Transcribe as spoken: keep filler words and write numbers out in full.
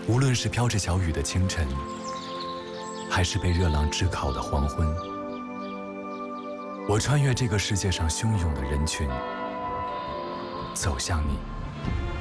无论是飘着小雨的清晨，还是被热浪炙烤的黄昏，我穿越这个世界上汹涌的人群，走向你。